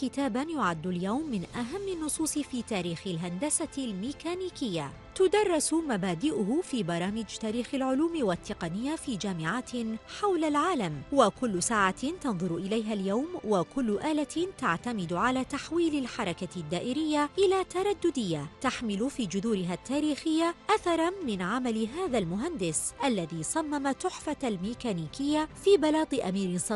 كتاباً يعد اليوم من أهم النصوص في تاريخ الهندسة الميكانيكية. تدرس مبادئه في برامج تاريخ العلوم والتقنية في جامعات حول العالم، وكل ساعة تنظر إليها اليوم وكل آلة تعتمد على تحويل الحركة الدائرية إلى ترددية تحمل في جذورها التاريخية أثراً من عمل هذا المهندس الذي صمم تحفة الميكانيكية في بلاط أمير صغير